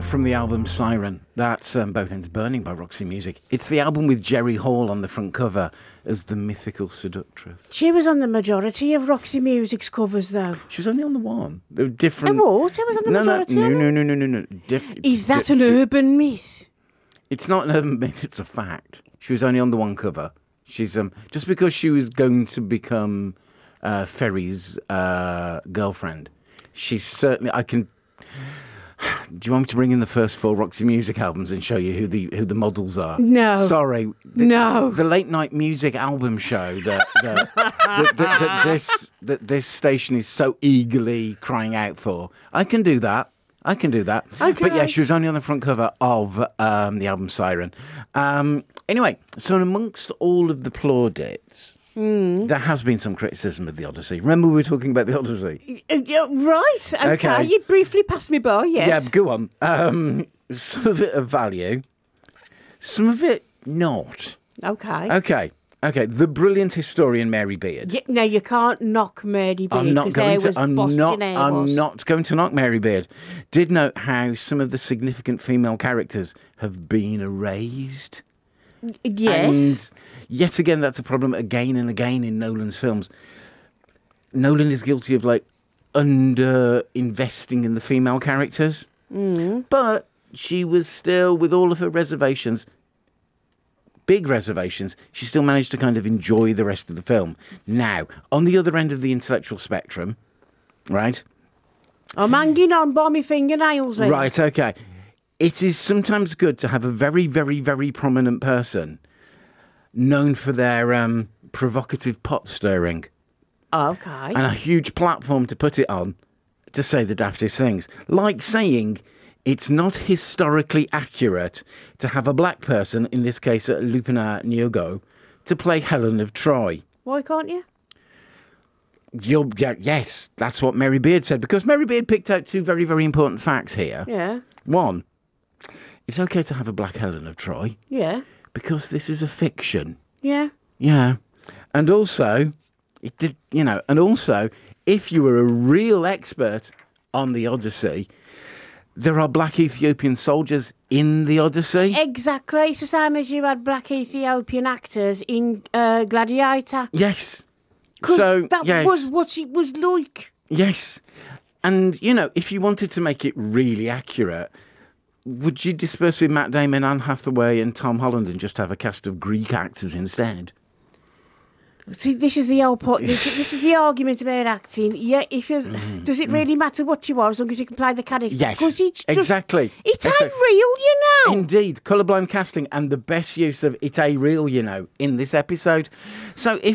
from the album Siren. That's Both Ends Burning by Roxy Music. It's the album with Jerry Hall on the front cover as the mythical seductress. She was on the majority of Roxy Music's covers, though. She was only on the one. They were different. What? She was on the majority of them? No. Is that an urban myth? It's not an urban myth, it's a fact. She was only on the one cover. She's just because she was going to become Ferry's girlfriend. She's certainly. I can. Do you want me to bring in the first 4 Roxy Music albums and show you who the models are? No. Sorry. No. The late night music album show that this station is so eagerly crying out for. I can do that. Okay. But yeah, she was only on the front cover of the album Siren. Anyway, so amongst all of the plaudits, there has been some criticism of the Odyssey. Remember we were talking about the Odyssey? Right. Okay. You briefly passed me by, yes. Yeah, go on. Some of it of value, some of it not. Okay. Okay. The brilliant historian Mary Beard. Yeah, no, you can't knock Mary Beard. I'm not going to knock Mary Beard. Did note how some of the significant female characters have been erased. Yes. And yet again, that's a problem again and again in Nolan's films. Nolan is guilty of under investing in the female characters. But she was still, with all of her reservations, big reservations, she still managed to kind of enjoy the rest of the film. Now, on the other end of the intellectual spectrum, right? I'm hanging on by my fingernails then. Right, okay. It is sometimes good to have a very, very, very prominent person known for their provocative pot stirring. Okay. And a huge platform to put it on to say the daftest things. Like saying it's not historically accurate to have a black person, in this case Lupita Nyong'o, to play Helen of Troy. Why can't you? Yes, that's what Mary Beard said, because Mary Beard picked out 2 very, very important facts here. Yeah. 1, it's okay to have a black Helen of Troy. Yeah. Because this is a fiction. Yeah. Yeah. And also, if you were a real expert on the Odyssey, there are black Ethiopian soldiers in the Odyssey. Exactly. It's the same as you had black Ethiopian actors in Gladiator. Yes. Because was what it was like. Yes. And, if you wanted to make it really accurate, would you disperse with Matt Damon, Anne Hathaway and Tom Holland and just have a cast of Greek actors instead? See, this is the whole point. This is the argument about acting. Yeah, does it really matter what you are as long as you can play the character? Yes, exactly. It's real, Indeed, colourblind casting and the best use of it's real, in this episode. So